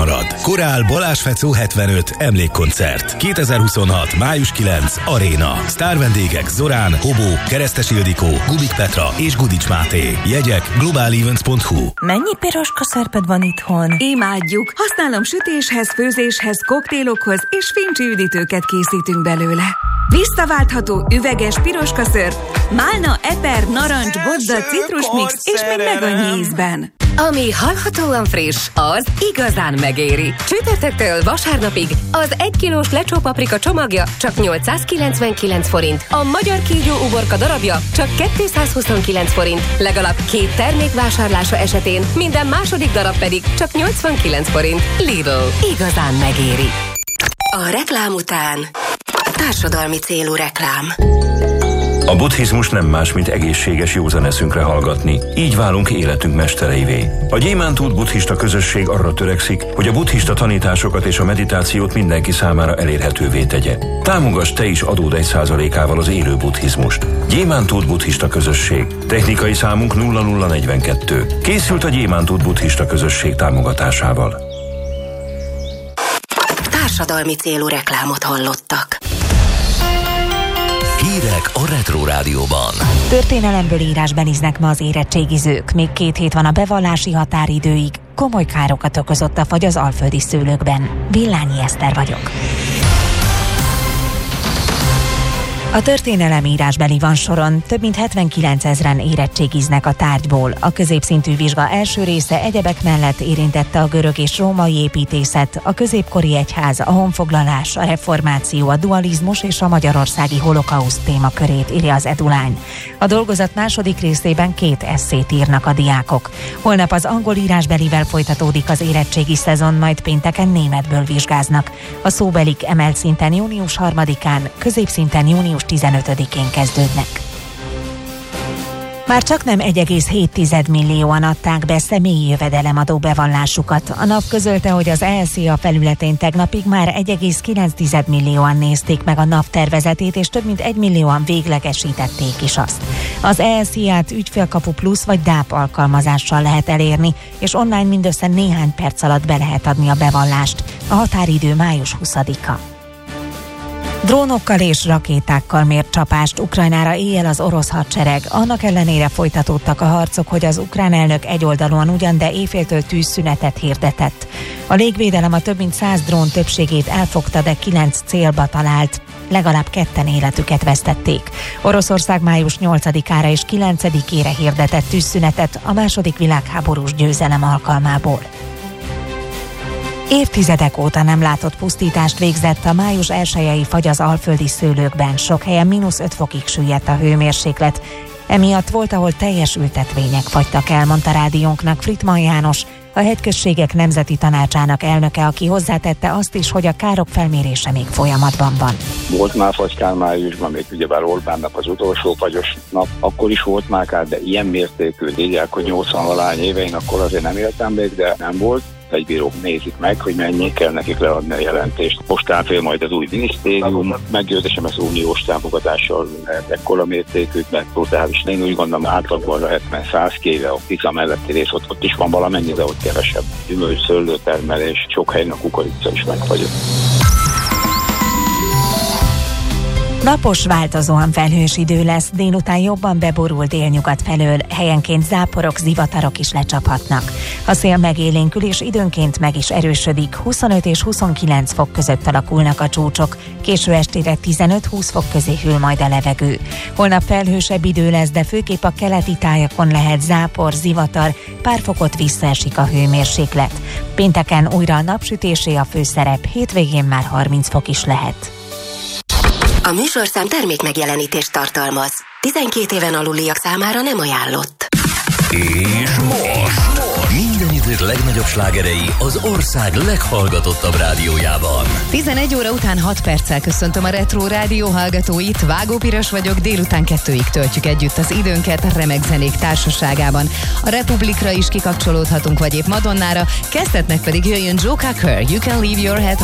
marad. Korál Balázs Fecó 75 emlékkoncert. 2026. május 9. Aréna. Sztárvendégek Zorán, Hobó, Keresztes Ildikó, Gubik Petra és Gudics Máté. Jegyek globalevents.hu. Mennyi piroska szörpöd van itthon? Imádjuk! Használom sütéshez, főzéshez, koktélokhoz és fincsi üdítőket készítünk belőle. Visszaváltható üveges piroska szörp, málna, eper, narancs, bodza, citrusmix és még meg annyi ízben. Ami hallhatóan friss, az igazán megéri. Csütörtöktől vasárnapig az 1 kilós lecsó paprika csomagja csak 899 forint, a magyar kígyó uborka darabja csak 229 forint, legalább 2 termék vásárlása esetén minden második darab pedig csak 89 forint. Lidl. Igazán megéri. A reklám után társadalmi célú reklám. A buddhizmus nem más, mint egészséges józan eszünkre hallgatni. Így válunk életünk mestereivé. A Gyémántút buddhista közösség arra törekszik, hogy a buddhista tanításokat és a meditációt mindenki számára elérhetővé tegye. Támogass te is adód 1%-ával az élő buddhizmust. Gyémántút buddhista közösség. Technikai számunk 0042. Készült a Gyémántút buddhista közösség támogatásával. Társadalmi célú reklámot hallottak. Hírek a Retro Rádióban. Történelemből írásbeliznek ma az érettségizők. Még 2 hét van a bevallási határidőig. Komoly károkat okozott a fagy az alföldi szőlőkben. Villányi Eszter vagyok. A történelem írásbeli van soron, több mint 79 000 érettségiznek a tárgyból. A középszintű vizsga első része egyebek mellett érintette a görög és római építészet, a középkori egyház, a honfoglalás, a reformáció, a dualizmus és a magyarországi holokauszt témakörét, írja az Edulány. A dolgozat második részében 2 esszét írnak a diákok. Holnap az angol írásbelivel folytatódik az érettségi szezon, majd pénteken németből vizsgáznak. A szóbelik emelt szinten június 3-án, középszinten június 15-én kezdődnek. Már csak nem 1,7 millióan adták be személyi jövedelemadó bevallásukat. A NAV közölte, hogy az ELSZIA felületén tegnapig már 1,9 millióan nézték meg a NAV tervezetét, és több mint 1 millióan véglegesítették is azt. Az ELSZIA-t Ügyfélkapu Plusz vagy DÁP alkalmazással lehet elérni, és online mindössze néhány perc alatt be lehet adni a bevallást. A határidő május 20-a. Drónokkal és rakétákkal mért csapást Ukrajnára éjjel az orosz hadsereg. Annak ellenére folytatódtak a harcok, hogy az ukrán elnök egyoldalúan ugyan, de éjféltől tűzszünetet hirdetett. A légvédelem a több mint 100 drón többségét elfogta, de 9 célba talált. Legalább 2 életüket vesztették. Oroszország május 8-ára és 9-ére hirdetett tűzszünetet a második világháborús győzelem alkalmából. Évtizedek óta nem látott pusztítást végzett a május 1-i fagy az alföldi szőlőkben. Sok helyen -5 fokig süllyedt a hőmérséklet. Emiatt volt, ahol teljes ültetvények fagytak el, mondta rádiónknak Frittmann János, a Hegyközségek Nemzeti Tanácsának elnöke, aki hozzátette azt is, hogy a károk felmérése még folyamatban van. Volt már fagykár májusban, még ugyebár Orbánnak az utolsó fagyos nap, akkor is volt már kár, de ilyen mértékű, így hogy 80-valány évein, akkor azért nem éltem még, de nem volt. Egy bírók nézik meg, hogy mennyi kell nekik leadni a jelentést. Most áll majd az új minisztérium, meggyőzésem ez uniós támogatással lehet ekkora mértékű, mert totális. Én úgy gondolom, átlagban lehet, mert 100 kéve a Tisza melletti rész, ott is van valamennyi, de ott kevesebb. Gyümölcs, szőlőtermelés, sok helyen a kukorica is megfagyott. Napos, változóan felhős idő lesz, délután jobban beborul délnyugat felől, helyenként záporok, zivatarok is lecsaphatnak. A szél megélénkül és időnként meg is erősödik, 25 és 29 fok között alakulnak a csúcsok, késő estére 15-20 fok közé hűl majd a levegő. Holnap felhősebb idő lesz, de főképp a keleti tájakon lehet zápor, zivatar, pár fokot visszaesik a hőmérséklet. Pénteken újra a napsütésé a főszerep, hétvégén már 30 fok is lehet. A műsorszám termék megjelenítést tartalmaz. 12 éven aluliak számára nem ajánlott. És most minden idők legnagyobb slágerei az ország leghallgatottabb rádiójában. 11 óra után 6 perccel köszöntöm a Retro Rádió hallgatóit. Vágó Piros vagyok, délután 2-ig töltjük együtt az időnket remek zenék társaságában. A Republikra is kikapcsolódhatunk, vagy épp Madonnára, kezdetnek pedig jöjjön Joe Cocker, You Can Leave Your Head